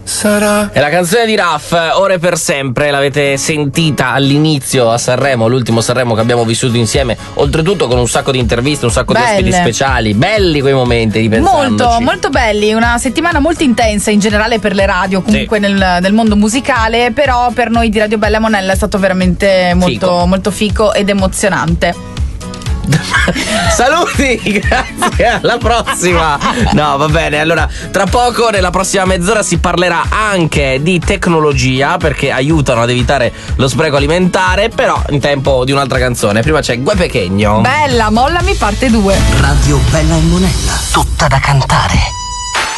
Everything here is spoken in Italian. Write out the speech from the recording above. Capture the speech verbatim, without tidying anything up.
sarà. È la canzone di Raf, Ore per sempre, l'avete sentita all'inizio a Sanremo, l'ultimo Sanremo che abbiamo vissuto insieme, oltretutto con un sacco di interviste, un sacco Belle. di ospiti speciali, belli quei momenti, ripensandoci. Molto, molto belli, una settimana molto intensa in generale per le radio, comunque Sì. nel, nel mondo musicale, però per noi di Radio Bella Monella è stato veramente molto Fico. molto fico ed emozionante. Saluti, grazie, alla prossima. No, va bene, allora tra poco nella prossima mezz'ora si parlerà anche di tecnologia, perché aiutano ad evitare lo spreco alimentare, però in tempo di un'altra canzone. Prima c'è Gue Pequeño. Bella, mollami parte due. Radio Bella e Monella, tutta da cantare.